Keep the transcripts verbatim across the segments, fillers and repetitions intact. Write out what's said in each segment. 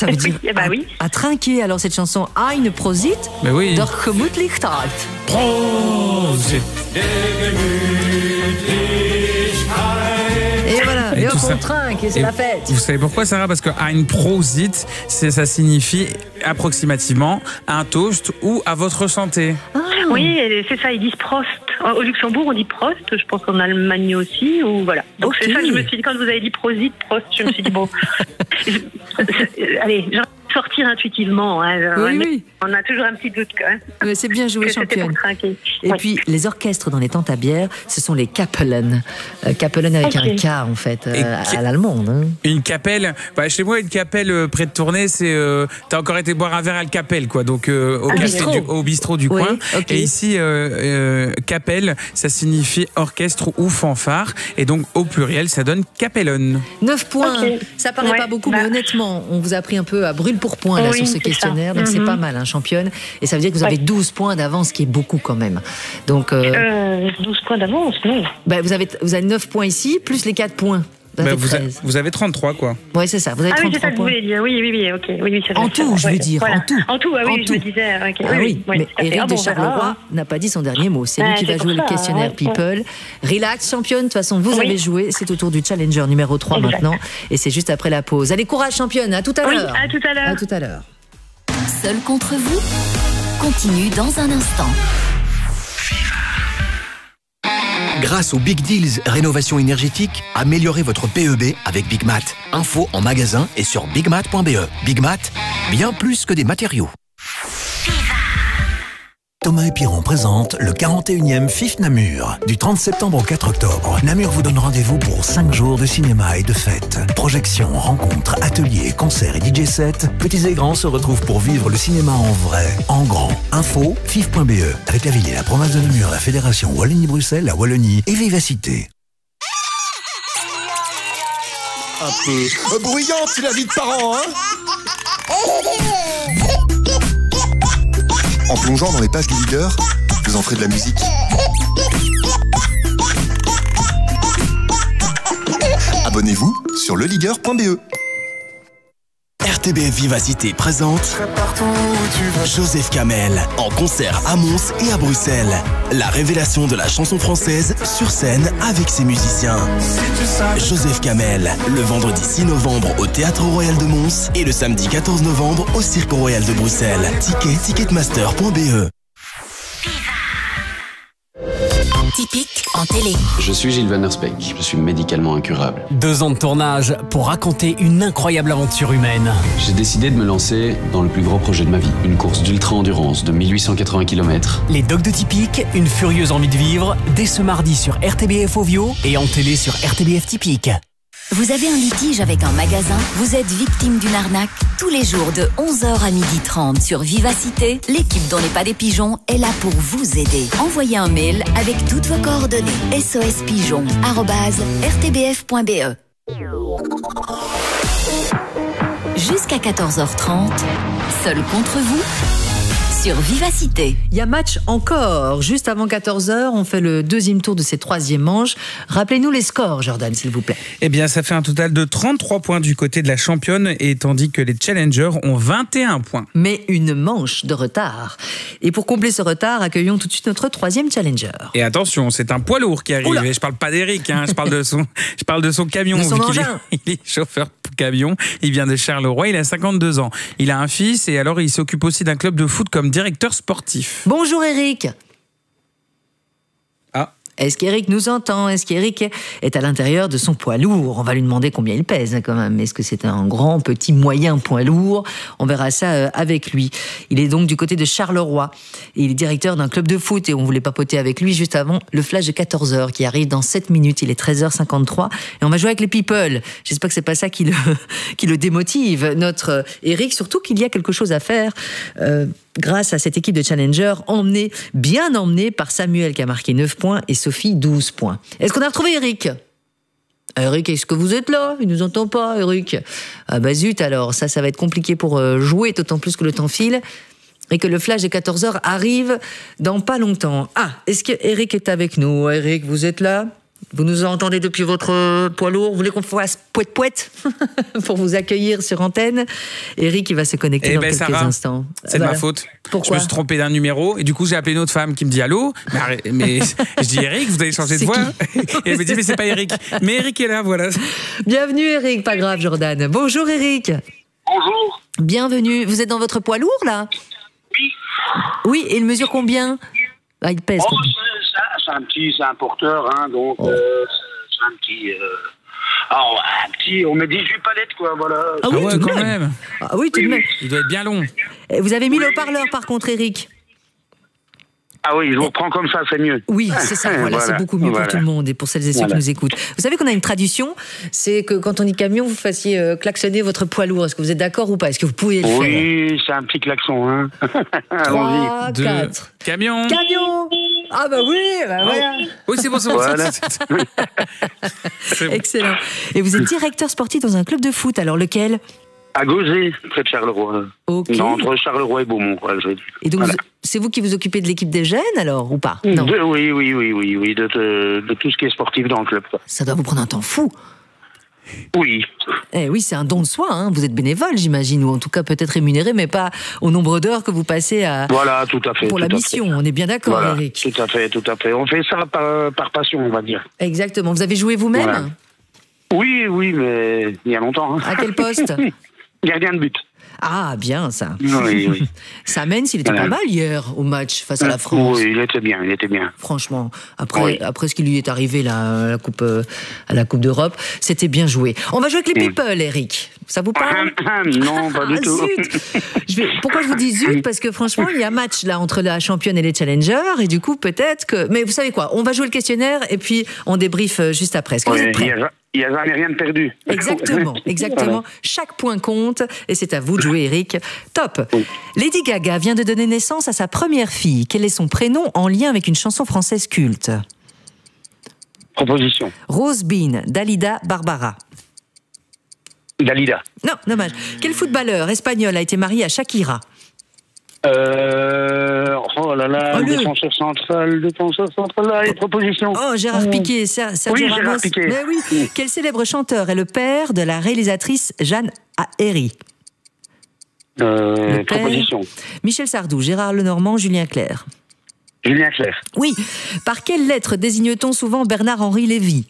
Ça veut dire oui, bah à, oui. à trinquer. Alors cette chanson Eine Prosit Mais oui. der Gemütlichkeit. Prosit. Et voilà, Et et tout hop, ça. on trinque et c'est Et la fête. Vous savez pourquoi, Sarah? Parce que ein Prosit, c'est, ça signifie approximativement un toast ou à votre santé. Ah. Oui, c'est ça, ils disent Prost. Au Luxembourg, on dit Prost, je pense qu'en Allemagne aussi, ou voilà. Donc Ok. c'est ça que je me suis dit, quand vous avez dit Prosit, Prost, je me suis dit, bon, allez, j'ai envie de sortir intuitivement. Hein. Oui, on, oui. on a toujours un petit doute quand même. Mais c'est bien joué, Que c'était championne. pour trinquer. Et Ouais. puis, les orchestres dans les tentes à bière, ce sont les Kapellen. Euh, Kapellen avec Ok. un K, en fait, euh, Et à, qui- à l'allemande. Hein. Une capelle, bah, chez moi, une capelle euh, près de Tournai, c'est. Euh, t'as encore été boire un verre à la capelle, quoi. Donc, euh, au, Ah, café bistrot. du, au bistrot du Oui, coin. ok. Et ici, euh, euh, capelle, ça signifie orchestre ou fanfare. Et donc, au pluriel, ça donne Kapellen. neuf points, Ok. ça paraît Ouais, pas beaucoup, bah. mais honnêtement, on vous a pris un peu à brûle pour point là, Oui, sur ce c'est questionnaire, ça. donc c'est Mhm. pas mal, hein, championne. Et ça veut dire que vous avez Ouais. douze points d'avance, ce qui est beaucoup quand même. Donc, euh, Euh, douze points d'avance, non. bah, vous, avez, vous avez neuf points ici, plus les quatre points. Ça Bah, fait vous, a- treize. vous avez trente-trois, quoi. Oui, c'est ça, vous avez Ah oui, c'est trente-trois ça que vous points. voulez dire. Oui, oui, oui, ok. Oui, oui, ça En fait- tout, je ouais, veux dire, voilà. en tout. En tout, ah oui, En je tout. me disais. ok. Ah oui, mais tout à fait. Éric Ah de bon, on verra, Charleroi hein. n'a pas dit son dernier mot. C'est lui Ouais, qui va c'est jouer pour le ça, questionnaire ouais. People. Relax, championne. De toute façon, vous Oui. avez joué. C'est au tour du challenger numéro trois Exact. maintenant. Et c'est juste après la pause. Allez, courage, championne. À tout à Oui, l'heure. à tout à l'heure. À tout à l'heure. Seul contre vous continue dans un instant. Grâce aux Big Deals Rénovation énergétique, améliorez votre P E B avec Big Mat. Info en magasin et sur bigmat point b e. Big Mat, bien plus que des matériaux. Thomas et Piron présente le quarante et unième F I F Namur. Du trente septembre au quatre octobre, Namur vous donne rendez-vous pour cinq jours de cinéma et de fêtes. Projections, rencontres, ateliers, concerts et D J sets, petits et grands se retrouvent pour vivre le cinéma en vrai, en grand. Info, fif point b e, avec la ville et la province de Namur, la fédération Wallonie-Bruxelles, la Wallonie et Vivacité. Un peu bruyante, la vie de parents, hein? En plongeant dans les pages du leader, vous entrez de la musique. Abonnez-vous sur le leader point b e. R T B F Vivacité présente Joseph Kamel en concert à Mons et à Bruxelles. La révélation de la chanson française sur scène avec ses musiciens. Joseph Kamel, le vendredi six novembre au Théâtre Royal de Mons et le samedi quatorze novembre au Cirque Royal de Bruxelles. Ticket ticketmaster point b e. Typique en télé. Je suis Gilles Van Der Speck, je suis médicalement incurable. Deux ans de tournage pour raconter une incroyable aventure humaine. J'ai décidé de me lancer dans le plus gros projet de ma vie, une course d'ultra-endurance de mille huit cent quatre-vingts kilomètres. Les Dogs de Typique, une furieuse envie de vivre, dès ce mardi sur R T B F Ovio et en télé sur R T B F Typique. Vous avez un litige avec un magasin? Vous êtes victime d'une arnaque? Tous les jours de onze heures à midi trente sur Vivacité, l'équipe Dans les pas des pigeons est là pour vous aider. Envoyez un mail avec toutes vos coordonnées. sospigeon arobase r t b f point b e. Jusqu'à quatorze heures trente, seul contre vous sur Vivacité. Il y a match encore. Juste avant quatorze heures, on fait le deuxième tour de ces troisième manches. Rappelez-nous les scores, Jordan, s'il vous plaît. Eh bien, ça fait un total de trente-trois points du côté de la championne, et tandis que les challengers ont vingt et un points. Mais une manche de retard. Et pour combler ce retard, accueillons tout de suite notre troisième challenger. Et attention, c'est un poids lourd qui arrive. Oula. Et je parle pas d'Éric, hein, je parle de son, je parle de son camion. De son vu qu'il est, engin. il est chauffeur camion. Il vient de Charleroi. Il a cinquante-deux ans. Il a un fils et alors il s'occupe aussi d'un club de foot comme directeur sportif. Bonjour Eric. Ah. Est-ce qu'Éric nous entend? Est-ce qu'Éric est à l'intérieur de son poids lourd? On va lui demander combien il pèse quand même. Est-ce que c'est un grand, petit, moyen poids lourd? On verra ça avec lui. Il est donc du côté de Charleroi. Et il est directeur d'un club de foot et on voulait papoter avec lui juste avant le flash de quatorze heures qui arrive dans sept minutes. Il est treize heures cinquante-trois et on va jouer avec les people. J'espère que c'est pas ça qui le, qui le démotive, notre Éric. Surtout qu'il y a quelque chose à faire. Euh, grâce à cette équipe de challengers emmenée, bien emmenée par Samuel qui a marqué neuf points et Sophie douze points. Est-ce qu'on a retrouvé Eric? Eric, est-ce que vous êtes là? Il nous entend pas, Eric. Ah bah zut alors, ça, ça va être compliqué pour jouer, d'autant plus que le temps file et que le flash de quatorze heures arrive dans pas longtemps. Ah, est-ce que Eric est avec nous? Eric, vous êtes là? Vous nous entendez depuis votre poids lourd. Vous voulez qu'on fasse poète-poète pour vous accueillir sur antenne? Eric, il va se connecter eh dans ben, quelques Sarah, instants. C'est de voilà. ma faute. Pourquoi? Je me suis trompé d'un numéro et du coup j'ai appelé une autre femme qui me dit allô. Mais, arrête, mais je dis Eric, vous avez changé de C'est voix. qui? Et elle me dit mais c'est pas Eric. Mais Eric est là, voilà. Bienvenue Eric, pas grave Jordan. Bonjour Eric. Bonjour. Bienvenue. Vous êtes dans votre poids lourd là? Oui. Oui, et il mesure combien? Ah, il pèse Oh, combien? c'est, c'est un petit, c'est un porteur, hein, donc oh. euh, c'est un petit. Euh, oh, un petit, on met dix-huit palettes, quoi, voilà. Ah oui, ah ouais, tout de quand même. même. Ah oui, tout de même. Il doit être bien long. Et vous avez mis le haut-parleur par contre, Eric? Ah oui, je vous reprends comme ça, c'est mieux. Oui, c'est ça, voilà, Voilà, c'est beaucoup mieux voilà. pour tout le monde et pour celles et ceux Voilà. qui nous écoutent. Vous savez qu'on a une tradition, c'est que quand on dit camion, vous fassiez euh, klaxonner votre poids lourd. Est-ce que vous êtes d'accord ou pas? Est-ce que vous pouvez le faire? Oui, c'est un petit klaxon, hein. Allons-y. trois, Deux. quatre. Camion. Camion! Ah bah oui, bah voilà. Oui, c'est bon, c'est bon. Voilà. C'est bon. Excellent. Et vous êtes directeur sportif dans un club de foot, alors lequel? À Gauzet, près de Charleroi. Ok. Non, entre Charleroi et Beaumont, quoi, je veux dire. Et donc, Voilà. vous- c'est vous qui vous occupez de l'équipe des jeunes, alors, ou pas? Non. De- oui, oui, oui, oui, oui, de, de, de tout ce qui est sportif dans le club, quoi. Ça doit vous prendre un temps fou. Oui. Eh oui, c'est un don de soi, hein. Vous êtes bénévole, j'imagine, ou en tout cas peut-être rémunéré, mais pas au nombre d'heures que vous passez à... Voilà, tout à fait. pour la tout à mission. fait. On est bien d'accord, Voilà, Eric. tout à fait, tout à fait. On fait ça par, par passion, on va dire. Exactement. Vous avez joué vous-même? Voilà. Oui, oui, mais il y a longtemps. Hein. À quel poste? Gardien de but. Ah, bien ça. Oui, oui. Ça mène, s'il était Voilà. pas mal hier au match face à la France. Oui, il était bien, il était bien. Franchement, après, Oui. après ce qui lui est arrivé là, à la Coupe, euh, à la Coupe d'Europe, c'était bien joué. On va jouer avec les Mm. people, Eric. Ça vous parle? Non, pas du Ah, tout. zut. Je vais- Pourquoi je vous dis zut? Parce que franchement, il y a un match là entre la championne et les challengers, et du coup, peut-être que. Mais vous savez quoi? On va jouer le questionnaire et puis on débriefe euh, juste après. Est-ce que vous Oui, êtes il n'y prêts? a, il y a jamais rien de perdu. Exactement, exactement. Chaque point compte et c'est à vous de jouer, Eric. Top. Lady Gaga vient de donner naissance à sa première fille. Quel est son prénom en lien avec une chanson française culte? Proposition. Rose Bean, Dalida, Barbara. Dalida. Non, dommage. Quel footballeur espagnol a été marié à Shakira? Euh, oh là là, Oh, le- défenseur central, défenseur central, là, les propositions. Oh, Gérard Piqué, Ser- Sergio Oui, Gérard Ramos. Piqué. Mais oui. Quel célèbre chanteur est le père de la réalisatrice Jeanne Herry? Euh, Le père. proposition. Michel Sardou, Gérard Lenormand, Julien Clerc. Julien Clerc. Oui. Par quelle lettre désigne-t-on souvent Bernard-Henri Lévy?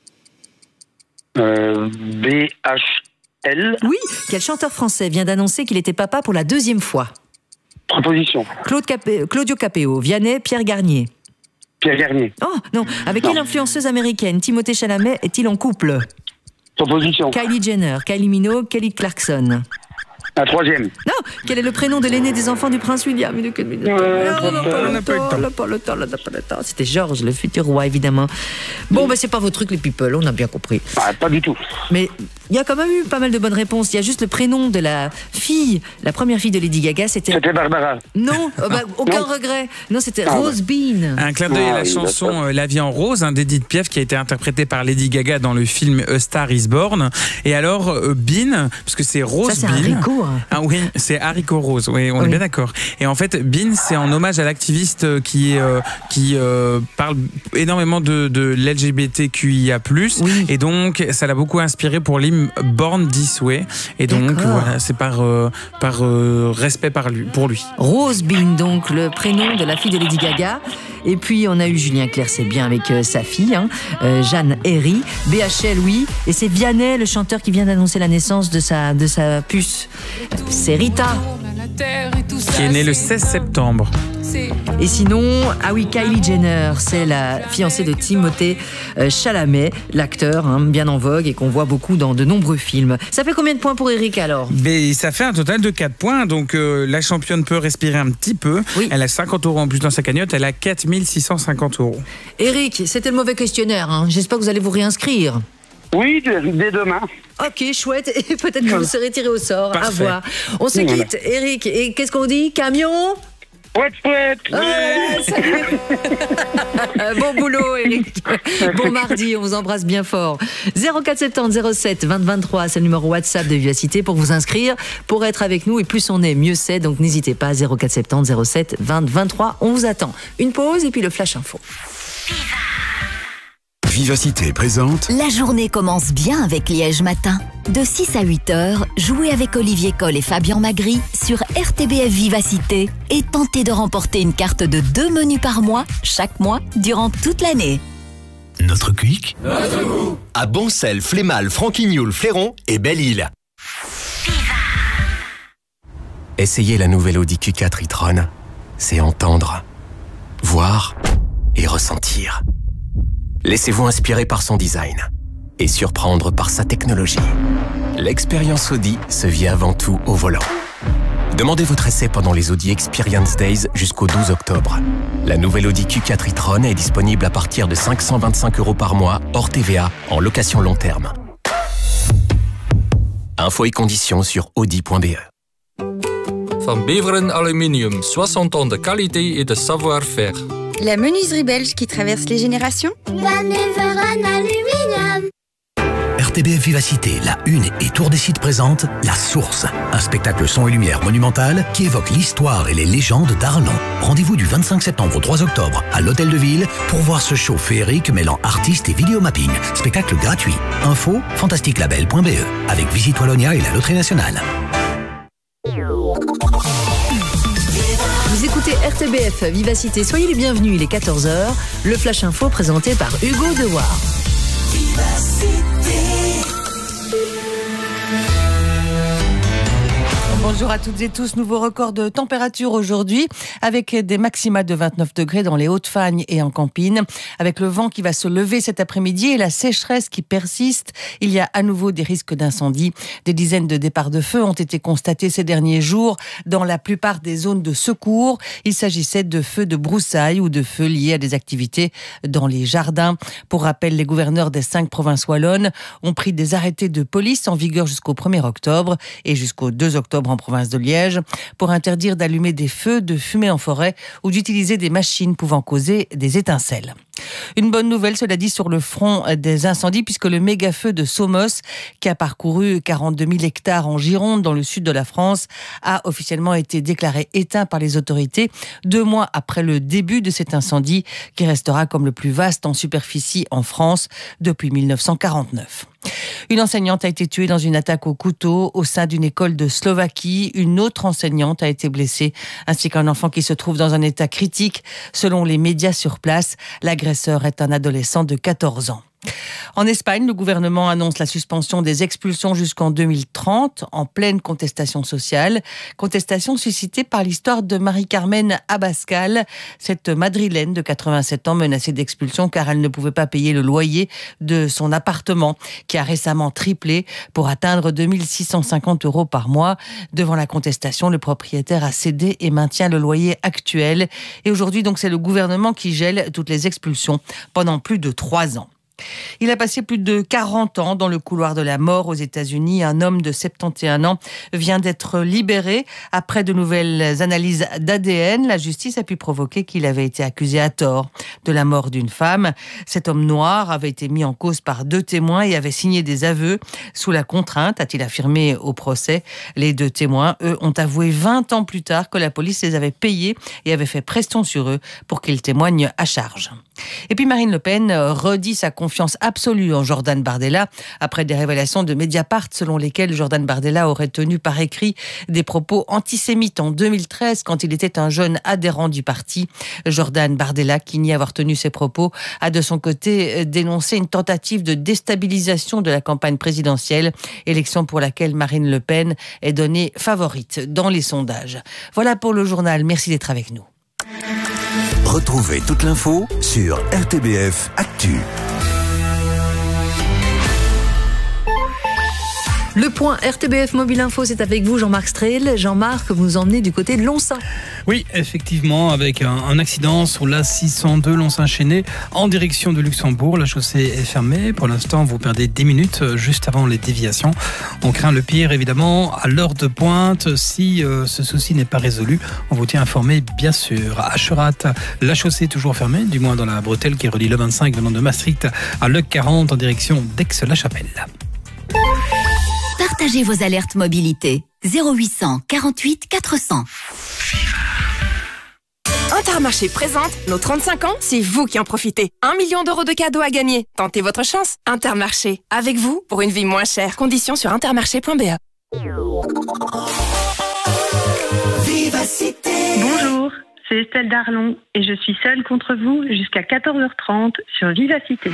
Euh, B H L. Oui. Quel chanteur français vient d'annoncer qu'il était papa pour la deuxième fois? Proposition. Claude Capé- Claudio Capéo, Vianney, Pierre Garnier. Pierre Garnier. Oh, non. Avec Non. quelle influenceuse américaine Timothée Chalamet est-il en couple? Proposition. Kylie Jenner, Kylie Minogue, Kelly Clarkson. La troisième. Non, quel est le prénom de l'aîné des enfants du prince William? Il est que de minutes. Euh, Ah, on n'a pas on le n'a pas eu le temps, temps. on n'a pas le temps, on n'a pas le temps. C'était Georges, le futur roi, évidemment. Bon, ben c'est pas vos trucs, les people, on a bien compris. Ah, pas du tout. Mais il y a quand même eu pas mal de bonnes réponses. Il y a juste le prénom de la fille, la première fille de Lady Gaga, c'était... C'était Barbara. Non, euh, bah, aucun Non. regret. Non, c'était Ah, Rose Bean. Un clin d'œil à Ah la oui, chanson d'accord. euh, La vie en rose, hein, d'Edith Piaf, qui a été interprétée par Lady Gaga dans le film A Star is Born. Et alors, euh, Bean, parce que c'est Rose Ça, c'est Bean. haricot, hein. Ah oui, c'est haricot rose, oui, on Oui. est bien d'accord. Et en fait, Bean, c'est en hommage à l'activiste euh, qui, est, euh, qui euh, parle énormément de, de l'L G B T Q I A plus, Oui. et donc ça l'a beaucoup inspiré pour l'hymne Born This Way. Et donc, D'accord. voilà, c'est par, euh, par euh, respect par lui, pour lui. Rose Bean, donc le prénom de la fille de Lady Gaga. Et puis on a eu Julien Clerc, c'est bien, avec euh, sa fille, hein, euh, Jeanne Herry. B H L, oui. Et c'est Vianney, le chanteur qui vient d'annoncer la naissance de sa, de sa puce. C'est Rita. Qui est né le seize septembre. Et sinon, ah oui, Kylie Jenner, c'est la fiancée de Timothée euh, Chalamet, l'acteur hein, bien en vogue et qu'on voit beaucoup dans de nombreux films. Ça fait combien de points pour Eric alors? Mais ça fait un total de quatre points, donc euh, la championne peut respirer un petit peu. Oui. Elle a cinquante euros en plus dans sa cagnotte, elle a quatre mille six cent cinquante euros. Eric, c'était le mauvais questionnaire. Hein. J'espère que vous allez vous réinscrire. Oui, dès dès demain. Ok, chouette. Et peut-être que vous serez tiré au sort. À Parfait. voir. On se Voilà. quitte, Eric. Et qu'est-ce qu'on dit? Camion? Pouet, pouet. Ah, salut. Bon boulot, Eric. Bon mardi, on vous embrasse bien fort. zéro quatre soixante-dix zéro sept vingt vingt-trois, c'est le numéro WhatsApp de Vivacité pour vous inscrire, pour être avec nous. Et plus on est, mieux c'est. Donc n'hésitez pas, zéro quatre soixante-dix zéro sept vingt vingt-trois. On vous attend. Une pause et puis le Flash Info. Vivacité présente. La journée commence bien avec Liège Matin. De six à huit heures, jouez avec Olivier Coll et Fabien Magri sur R T B F Vivacité et tentez de remporter une carte de deux menus par mois, chaque mois, durant toute l'année. Notre Quick, notre goût. À Boncel, Flémal, Franquignoul, Fléron et Belle-Île. Essayez la nouvelle Audi Q quatre e-tron. C'est entendre, voir et ressentir. Laissez-vous inspirer par son design et surprendre par sa technologie. L'expérience Audi se vit avant tout au volant. Demandez votre essai pendant les Audi Experience Days jusqu'au douze octobre. La nouvelle Audi Q quatre e-tron est disponible à partir de cinq cent vingt-cinq euros par mois, hors T V A, en location long terme. Infos et conditions sur audi point b e. Van Beveren Aluminium, soixante ans de qualité et de savoir-faire. La menuiserie belge qui traverse les générations. Van Beveren Aluminium. R T B F Vivacité, la Une et Tour des Sites présente La Source, un spectacle son et lumière monumental qui évoque l'histoire et les légendes d'Arlon. Rendez-vous du vingt-cinq septembre au trois octobre à l'Hôtel de Ville pour voir ce show féerique mêlant artistes et vidéomapping. Spectacle gratuit. Info fantastique label point b e avec Visite Wallonia et la Loterie Nationale. Vous écoutez R T B F Vivacité, soyez les bienvenus, il est quatorze heures. Le Flash Info présenté par Hugo Dewar. Bonjour à toutes et tous, nouveau record de température aujourd'hui avec des maxima de vingt-neuf degrés dans les Hauts-de-Fagne et en Campine. Avec le vent qui va se lever cet après-midi et la sécheresse qui persiste, il y a à nouveau des risques d'incendie. Des dizaines de départs de feu ont été constatés ces derniers jours dans la plupart des zones de secours. Il s'agissait de feux de broussailles ou de feux liés à des activités dans les jardins. Pour rappel, les gouverneurs des cinq provinces wallonnes ont pris des arrêtés de police en vigueur jusqu'au premier octobre et jusqu'au deux octobre en province de Liège pour interdire d'allumer des feux, de fumer en forêt ou d'utiliser des machines pouvant causer des étincelles. Une bonne nouvelle, cela dit, sur le front des incendies, puisque le méga-feu de Somos, qui a parcouru quarante-deux mille hectares en Gironde, dans le sud de la France, a officiellement été déclaré éteint par les autorités, deux mois après le début de cet incendie, qui restera comme le plus vaste en superficie en France depuis mille neuf cent quarante-neuf. Une enseignante a été tuée dans une attaque au couteau au sein d'une école de Slovaquie. Une autre enseignante a été blessée, ainsi qu'un enfant qui se trouve dans un état critique. Selon les médias sur place, l'agresseur est un adolescent de quatorze ans. En Espagne, le gouvernement annonce la suspension des expulsions jusqu'en deux mille trente, en pleine contestation sociale. Contestation suscitée par l'histoire de Marie-Carmen Abascal, cette madrilène de quatre-vingt-sept ans menacée d'expulsion car elle ne pouvait pas payer le loyer de son appartement, qui a récemment triplé pour atteindre deux mille six cent cinquante euros par mois. Devant la contestation, le propriétaire a cédé et maintient le loyer actuel. Et aujourd'hui, donc, c'est le gouvernement qui gèle toutes les expulsions pendant plus de trois ans. Il a passé plus de quarante ans dans le couloir de la mort aux États-Unis. Un homme de soixante et un ans vient d'être libéré après de nouvelles analyses d'A D N. La justice a pu provoquer qu'il avait été accusé à tort de la mort d'une femme. Cet homme noir avait été mis en cause par deux témoins et avait signé des aveux sous la contrainte, a-t-il affirmé au procès. Les deux témoins, eux, ont avoué vingt ans plus tard que la police les avait payés et avait fait pression sur eux pour qu'ils témoignent à charge. Et puis Marine Le Pen redit sa confiance absolue en Jordan Bardella après des révélations de Mediapart selon lesquelles Jordan Bardella aurait tenu par écrit des propos antisémites en deux mille treize quand il était un jeune adhérent du parti. Jordan Bardella, qui nie avoir tenu ces propos, a de son côté dénoncé une tentative de déstabilisation de la campagne présidentielle, élection pour laquelle Marine Le Pen est donnée favorite dans les sondages. Voilà pour le journal, merci d'être avec nous. Retrouvez toute l'info sur R T B F Actu. Le point R T B F Mobile Info, c'est avec vous Jean-Marc Strehl. Jean-Marc, vous nous emmenez du côté de Lonsin. Oui, effectivement, avec un, un accident sur l'A six cent deux Lonsin-Chénet en direction de Luxembourg. La chaussée est fermée. Pour l'instant, vous perdez dix minutes juste avant les déviations. On craint le pire, évidemment, à l'heure de pointe. Si euh, ce souci n'est pas résolu, on vous tient informé, bien sûr. À Cherat, la chaussée est toujours fermée, du moins dans la bretelle qui relie le vingt-cinq venant de Maastricht à l'E quarante en direction d'Aix-la-Chapelle. Partagez vos alertes mobilité. zéro huit cent quarante-huit quatre cents. Intermarché présente nos trente-cinq ans, c'est vous qui en profitez. Un million d'euros de cadeaux à gagner. Tentez votre chance. Intermarché, avec vous pour une vie moins chère. Conditions sur intermarché point b e. Vivacité. Bonjour, c'est Estelle Darlon et je suis seule contre vous jusqu'à quatorze heures trente sur Vivacité.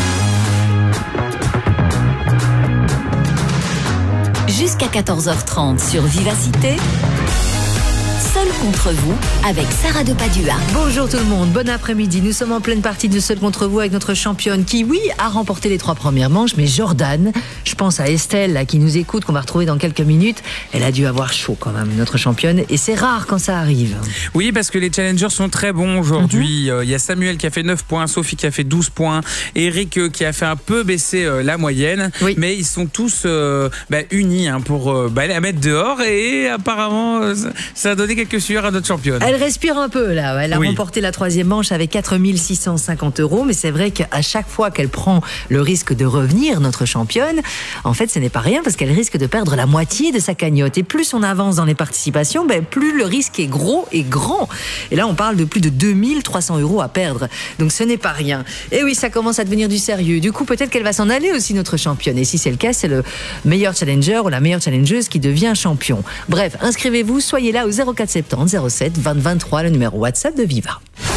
Jusqu'à quatorze heures trente sur Vivacité. Seul contre vous avec Sarah de Padua. Bonjour tout le monde, bon après-midi. Nous sommes en pleine partie de Seul contre vous avec notre championne qui, oui, a remporté les trois premières manches, mais Jordan, je pense à Estelle là, qui nous écoute, qu'on va retrouver dans quelques minutes. Elle a dû avoir chaud quand même, notre championne, et c'est rare quand ça arrive. Oui, parce que les challengers sont très bons aujourd'hui. Il mm-hmm. euh, y a Samuel qui a fait neuf points, Sophie qui a fait douze points, Eric euh, qui a fait un peu baisser euh, la moyenne, oui. mais ils sont tous euh, bah, unis hein, pour euh, bah, la mettre dehors et apparemment euh, ça a donné quelques sueurs à notre championne. Elle respire un peu là, elle a oui. remporté la troisième manche avec quatre mille six cent cinquante euros, mais c'est vrai qu'à chaque fois qu'elle prend le risque de revenir, notre championne, en fait ce n'est pas rien parce qu'elle risque de perdre la moitié de sa cagnotte et plus on avance dans les participations, ben, plus le risque est gros et grand. Et là on parle de plus de deux mille trois cents euros à perdre, donc ce n'est pas rien. Et oui, ça commence à devenir du sérieux, du coup peut-être qu'elle va s'en aller aussi notre championne, et si c'est le cas, c'est le meilleur challenger ou la meilleure challengeuse qui devient champion. Bref, inscrivez-vous, soyez là au zéro quatre soixante-dix zéro sept vingt vingt-trois, le numéro WhatsApp de Viva.